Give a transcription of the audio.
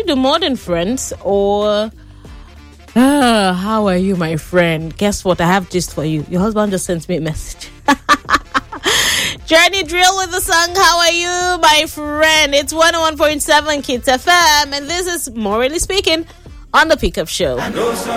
you do more than friends, or how are you, my friend? Guess what? I have gist for you. Your husband just sent me a message. Journey Drill with the song How Are You, my friend? It's 101.7 Kids FM, and this is Morally Speaking on the Pickup Show.